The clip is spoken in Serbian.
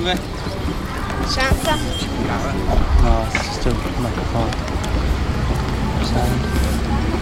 dove? Senza. Brava. No, it's just a microphone. Sound.